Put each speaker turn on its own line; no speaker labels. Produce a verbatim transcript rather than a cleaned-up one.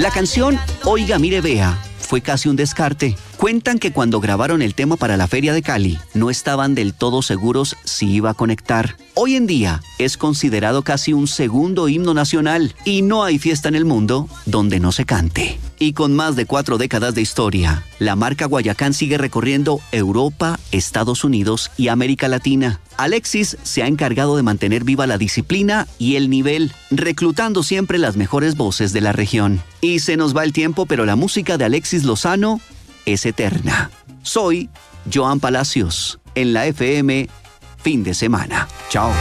La canción Oiga, mire, vea fue casi un descarte. Cuentan que cuando grabaron el tema para la Feria de Cali, no estaban del todo seguros si iba a conectar. Hoy en día es considerado casi un segundo himno nacional y no hay fiesta en el mundo donde no se cante. Y con más de cuatro décadas de historia, la marca Guayacán sigue recorriendo Europa, Estados Unidos y América Latina. Alexis se ha encargado de mantener viva la disciplina y el nivel, reclutando siempre las mejores voces de la región. Y se nos va el tiempo, pero la música de Alexis Lozano es eterna. Soy Joan Palacios, en la F M, fin de semana. Chao.